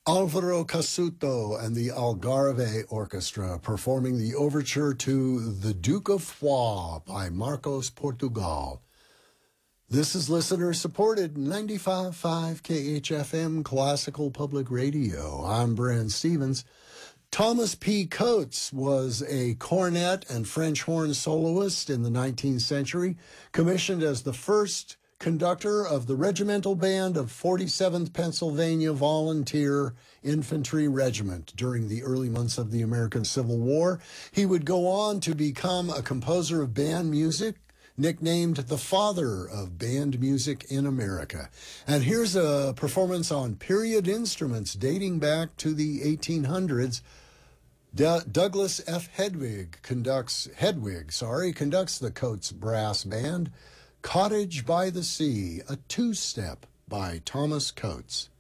Alvaro Casuto and the Algarve Orchestra performing the overture to The Duke of Foix by Marcos Portugal. This is listener-supported 95.5 KHFM Classical Public Radio. I'm Brand Stevens. Thomas P. Coates was a cornet and French horn soloist in the 19th century, commissioned as the first conductor of the regimental band of 47th Pennsylvania Volunteer Infantry Regiment during the early months of the American Civil War. He would go on to become a composer of band music, nicknamed the father of band music in America. And here's a performance on period instruments dating back to the 1800s. Douglas F. Hedwig conducts the Coates Brass Band. Cottage by the Sea, a two-step by Thomas Coates.